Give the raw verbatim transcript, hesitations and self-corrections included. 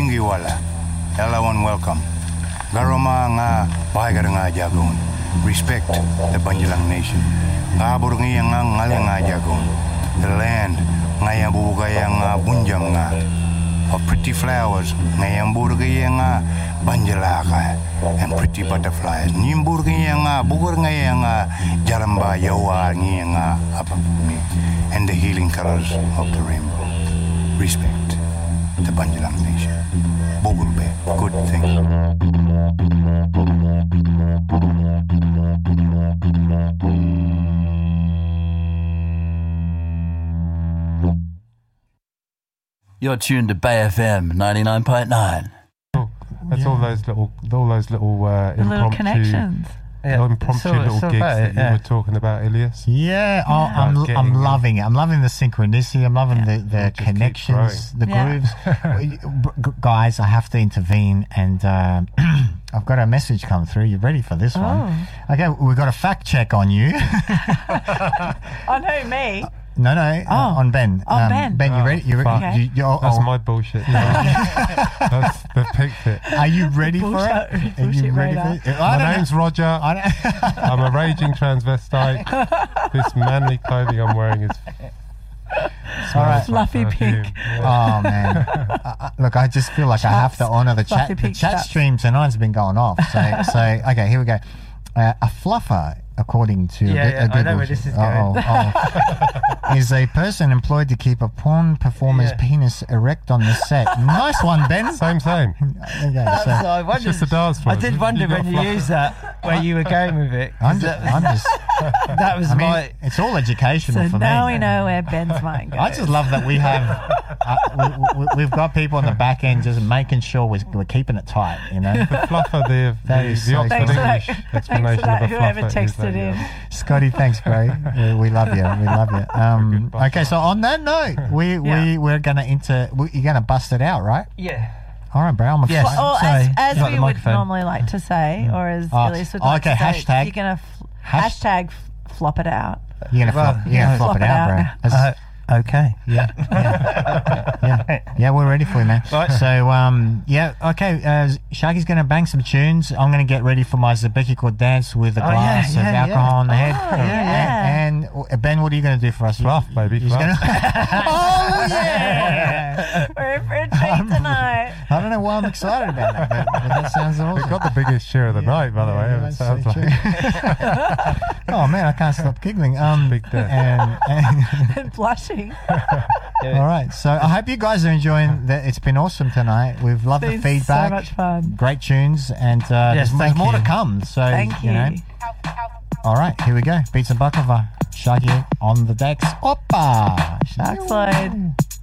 Bungiwala. Hello and welcome. Garoma nga bahagar nga jagon. Respect the Banjalang Nation. Ngabur nga nga ngalang nga jagon. The land nga yang bubugay nga bunjang nga. Of pretty flowers nga yang burgay nga Banjalaka and pretty butterflies. Nimburgay nga bugur nga nga jaramba yawa nga apapumi. And the healing colors of the rainbow. Respect the Banjalang Nation. Bogulbe, good thing. You're tuned to Bay F M ninety-nine point nine. Oh, that's yeah. all those little, all those little uh, the impromptu, little connections. Yeah, impromptu all, little gigs that it, yeah. you were talking about, Ilias. Yeah, oh, yeah. I'm I'm loving it. I'm loving the synchronicity. I'm loving yeah. the, the connections, the yeah. grooves. Guys, I have to intervene, and uh, I've got a message come through. You ready for this oh. one? Okay, we've got a fact check on you. On who, me? No, no, oh. uh, on Ben. On um, Ben. Ben, you ready? You ready? Okay. You, you, oh, That's oh. my bullshit. That's the picked it. Are you ready for bullshit, it? Are you ready for it? My name's know. Roger. I'm a raging transvestite. This manly clothing I'm wearing is all right. Fluffy pink. Oh man! uh, look, I just feel like Chaps. I have to honour the chat. The chat chaps. stream tonight's been going off. So, so okay, here we go. Uh, a fluffer, according to yeah, a, yeah, a Google, I know where this is going. Oh, oh, is a person employed to keep a porn performer's yeah. penis erect on the set. Nice one, Ben. Same, same. Okay, so, so I wondered, it's just a dance floor. I did wonder you when you used that where you were going with it. I'm just, that, I'm just. That was I mean, my. It's all educational so for me. now we know where Ben's mind goes. I just love that we have. Uh, we, we, we've got people on the back end just making sure we're, we're keeping it tight. You know. The fluffer, the that the, is the so Oxford English explanation that, of a whoever fluffer. texted is in. Scotty, thanks, bro. Yeah, we love you. We love you. Um, okay, so on that note, we yeah. we we're gonna inter. We, you're gonna bust it out, right? Yeah. All right, bro. I'm a yes. fly. Or Sorry. as, as we would microphone. normally like to say, or as oh, Elise would like okay, to say, hashtag. you're gonna fl- Hash- hashtag flop it out. You're gonna well, flop. You're gonna yeah, flop, flop it it out, out. bro. Uh, okay. Yeah, yeah, yeah, yeah. We're ready for you, man. Right. So, um, yeah, okay. Uh, Sharky's gonna bang some tunes. I'm gonna get ready for my Zabeki dance with a Oh, glass yeah, of yeah, alcohol yeah. on the head. Oh, yeah. And, and Ben, what are you gonna do for us? Fluff, baby, He's fluff. gonna- oh yeah! We're in for a treat tonight. I don't know why I'm excited about that, but, but that sounds awesome. We've got the biggest share of the Yeah, night, by the yeah, way. It that's sounds so like oh man, I can't stop giggling. Um, Big day. and, and And blushing. all right, so I hope you guys are enjoying that. It's been awesome tonight. We've loved It's the been feedback. so much fun. Great tunes, and uh, Yes, there's, there's thank more you. to come. So Thank you. know. All right, here we go. Beats and Bakova. Shaggy on the decks. Oppa. Backslide.